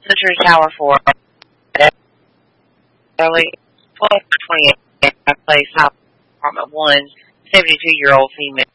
Century Tower for early 12 to 28. I place apartment 1, 72-year-old female.